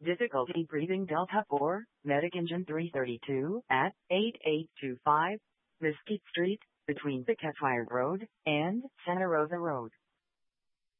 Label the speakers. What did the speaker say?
Speaker 1: Difficulty breathing Delta 4, Medic Engine 332, at 8825 Mesquite Street, between Piquetwire Road and Santa Rosa Road.